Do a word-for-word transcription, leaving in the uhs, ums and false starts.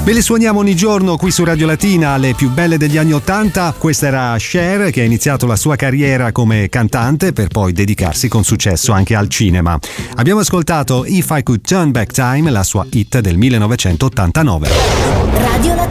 Ve le suoniamo ogni giorno qui su Radio Latina, le più belle degli anni ottanta. Questa era Cher, che ha iniziato la sua carriera come cantante per poi dedicarsi con successo anche al cinema. Abbiamo ascoltato If I Could Turn Back Time, la sua hit del millenovecentottantanove. Radio